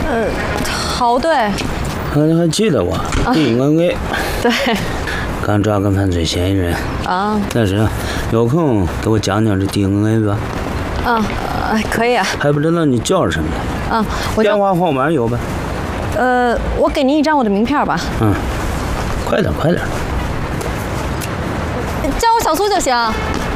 陶队。 你还记得我？DNA。 对。 刚抓个犯罪嫌疑人。 啊。 但是有空给我讲讲这 DNA 吧。 可以啊。 还不知道你叫什么呢？电话号码有吧？ 我给您一张我的名片吧。 快点。 叫我小苏就行。